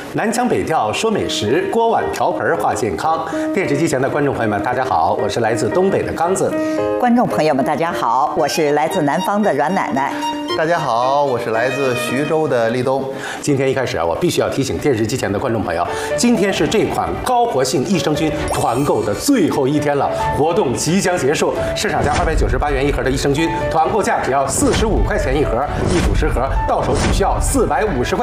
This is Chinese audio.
南腔北调说美食，锅碗瓢盆话健康。电视机前的观众朋友们，大家好，我是来自东北的刚子。 观众朋友们，大家好，我是来自南方的阮奶奶。 大家好，我是来自徐州的立冬。 今天一开始我必须要提醒电视机前的观众朋友，今天是这款高活性益生菌团购的最后一天了，活动即将结束，市场价298元一盒的益生菌，团购价只要45块钱一盒，一组10盒，到手只需要450块。